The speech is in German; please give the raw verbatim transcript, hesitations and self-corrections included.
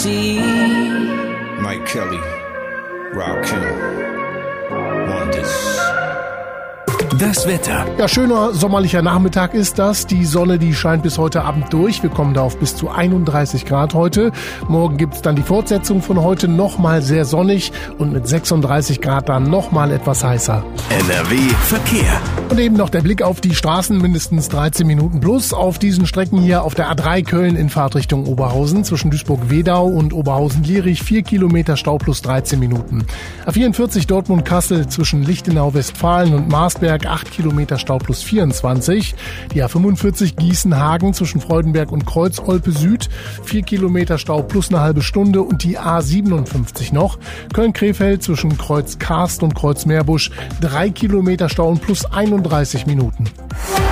see. Mike Kelly, Rakim, Wonders. Das Wetter. Ja, schöner sommerlicher Nachmittag ist das. Die Sonne, die scheint bis heute Abend durch. Wir kommen da auf bis zu einunddreißig Grad heute. Morgen gibt's dann die Fortsetzung von heute, nochmal sehr sonnig und mit sechsunddreißig Grad dann nochmal etwas heißer. N R W Verkehr. Und eben noch der Blick auf die Straßen, mindestens dreizehn Minuten plus. Auf diesen Strecken hier auf der A drei Köln in Fahrtrichtung Oberhausen zwischen Duisburg-Wedau und Oberhausen-Lierich vier Kilometer Stau plus dreizehn Minuten. A vierundvierzig Dortmund-Kassel zwischen Lichtenau-Westfalen und Marsberg acht Kilometer Stau plus vierundzwanzig. Die A fünfundvierzig Gießen-Hagen zwischen Freudenberg und Kreuz-Olpe Süd vier Kilometer Stau plus eine halbe Stunde und die A siebenundfünfzig noch. Köln-Krefeld zwischen Kreuz-Karst und Kreuz-Meerbusch drei Kilometer Stau und plus einunddreißig Minuten.